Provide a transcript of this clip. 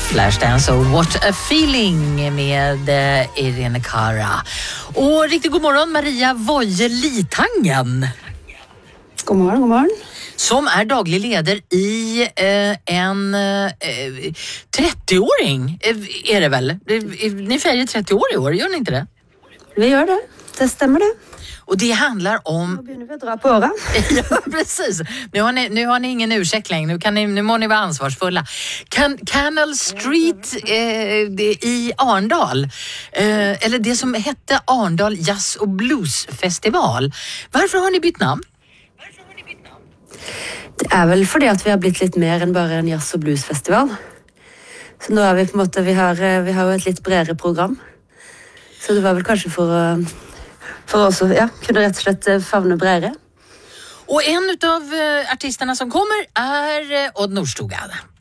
Flashdance och What a feeling med Irene Cara. Och riktigt god morgon Maria Voje Litangen. God morgon, god morgon. Som är daglig ledare i en 30-åring är det väl? Ni färger 30 år i år, gör ni inte det? Vi gör det, det stämmer det. Och det handlar om... Nu börjar vi att dra på åren. Ja, precis. Nu har ni ingen ursäkt längre. Nu må ni vara ansvarsfulla. Canal Street i Arndal, eller det som hette Arndal Jazz- och Bluesfestival. Varför har ni bytt namn? Det är väl för det att vi har blivit lite mer än bara en jazz- och bluesfestival. Så nu är vi på en måte, vi har ju ett lite bredare program. Så det var väl kanske för oss att kunna rätt och slett favna bredare. Och en av artisterna som kommer är Odd Nordstoga.